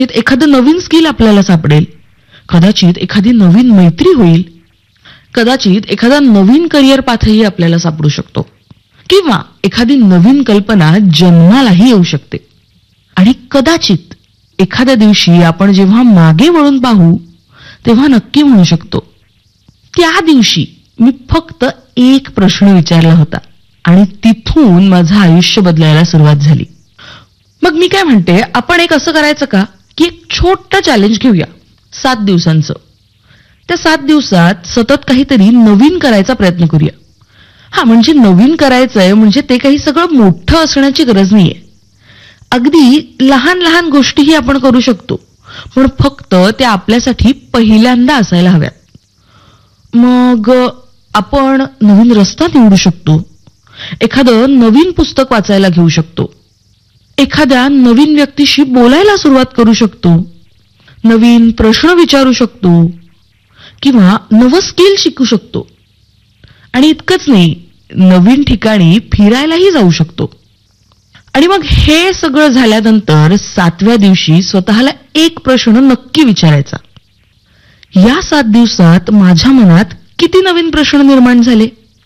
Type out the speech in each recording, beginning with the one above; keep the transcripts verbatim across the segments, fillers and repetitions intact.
एखादं नवीन स्किल आपल्याला सापडेल, कदाचित एखादी नवीन मैत्री होईल, कदाचित एखादा नवीन करिअर पाथही आपल्याला सापडू शकतो, किंवा एखादी नवीन कल्पना जन्मालाही येऊ शकते. आणि कदाचित एखाद्या दिवशी आपण जेव्हा मागे वळून पाहू तेव्हा नक्की म्हणू शकतो, त्या दिवशी मी फक्त एक प्रश्न विचारला होता आणि तिथून माझं आयुष्य बदलायला सुरुवात झाली. मग मी काय म्हणते, आपण एक असं करायचं का की एक छोटं चॅलेंज घेऊया सात दिवसांचं. त्या सात दिवसात सतत काहीतरी नवीन करायचा प्रयत्न करूया. हा म्हणजे नवीन करायचंय म्हणजे ते काही सगळं मोठं असण्याची गरज नाहीये. अगदी लहान लहान गोष्टीही आपण करू शकतो, पण फक्त त्या आपल्यासाठी पहिल्यांदा असायला हव्यात. मग आपण नवीन रस्ता निवडू शकतो, एखादं नवीन पुस्तक वाचायला घेऊ शकतो, एखाद्या नवीन व्यक्तीशी बोलायला सुरुवात करू शकतो, नवीन प्रश्न विचारू शकतो, किंवा नवं स्किल शिकू शकतो. आणि इतकंच नाही, नवीन ठिकाणी फिरायलाही जाऊ शकतो. आणि मग हे सगळं झाल्यानंतर सातव्या दिवशी स्वतःला एक प्रश्न नक्की विचारायचा, या सात दिवसात माझ्या मनात किती नवीन प्रश्न निर्माण झाले.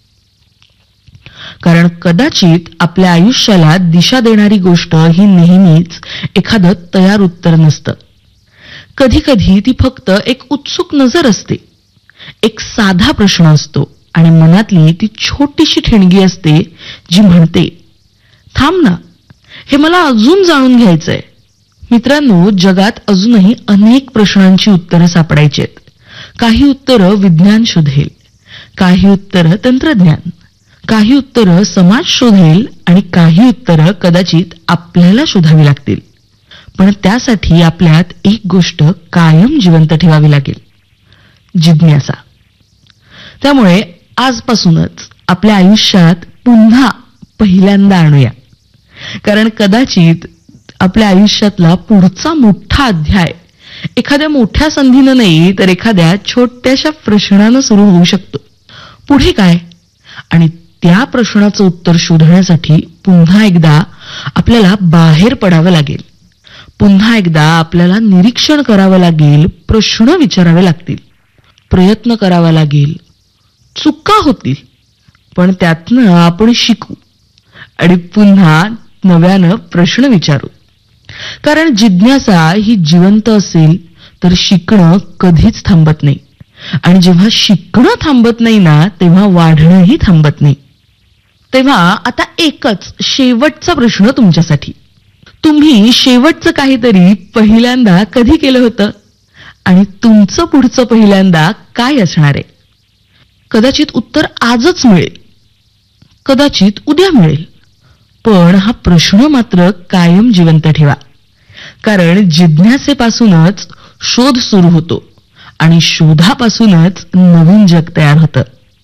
कारण कदाचित आपल्या आयुष्याला दिशा देणारी गोष्ट ही नेहमीच एखादं तयार उत्तर नसतं. कधी कधी ती फक्त एक उत्सुक नजर असते, एक साधा प्रश्न असतो आणि मनातली ती छोटीशी ठिणगी असते जी म्हणते, थांब ना, हे मला अजून जाणून घ्यायचंय. मित्रांनो, जगात अजूनही अनेक प्रश्नांची उत्तरं सापडायची आहेत. काही उत्तरं विज्ञान शोधेल, काही उत्तरं तंत्रज्ञान, काही उत्तरं समाज शोधेल आणि काही उत्तरं कदाचित आपल्याला शोधावी लागतील. पण त्यासाठी आपल्यात एक गोष्ट कायम जिवंत ठेवावी लागेल, जिज्ञासा. त्यामुळे आजपासूनच आपल्या आयुष्यात पुन्हा पहिल्यांदा आणूया. कारण कदाचित आपल्या आयुष्यातला पुढचा मोठा अध्याय एखाद्या मोठ्या संधीनं नाही तर एखाद्या छोट्याशा प्रश्नानं सुरू होऊ शकतो. पुढे काय? आणि त्या प्रश्नाचं उत्तर शोधण्यासाठी पुन्हा एकदा आपल्याला बाहेर पडावं लागेल. पुन्हा एकदा आपल्याला निरीक्षण करावं लागेल, प्रश्न विचारावे लागतील, प्रयत्न करावा लागेल. चुका होतील, पण त्यातनं आपण शिकू आणि पुन्हा नव्यानं प्रश्न विचारू. कारण जिज्ञासा ही जिवंत असेल तर शिकणं कधीच थांबत नाही. आणि जेव्हा शिकणं थांबत नाही ना, तेव्हा वाढणंही थांबत नाही. तेव्हा आता एकच शेवटचा प्रश्न तुमच्यासाठी. तुम्ही शेवटचं काहीतरी पहिल्यांदा कधी केलं होतं आणि तुमचं पुढचं पहिल्यांदा काय असणार आहे? कदाचित उत्तर आजच मिळेल, कदाचित उद्या मिळेल, पण हा प्रश्न मात्र कायम जिवंत ठेवा. कारण जिज्ञासेपासूनच शोध सुरू होतो आणि शोधापासूनच नवीन जग तयार होतं.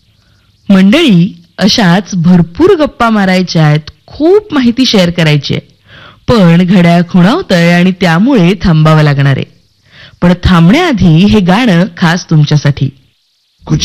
मंडळी, अशाच भरपूर गप्पा मारायच्या आहेत, खूप माहिती शेअर करायची आहे, पण घड्याळ खुणावतंय आणि त्यामुळे थांबावं लागणार आहे. पण थांबण्याआधी हे गाणं खास तुमच्यासाठी.